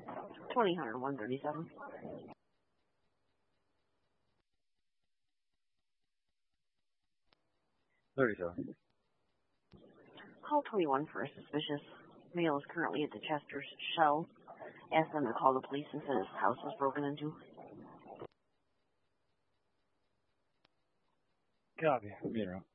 20 137. Call 21 for a suspicious male is currently at the Chester's Shell. Ask them to call the police and said his house was broken into. Copy. Be around.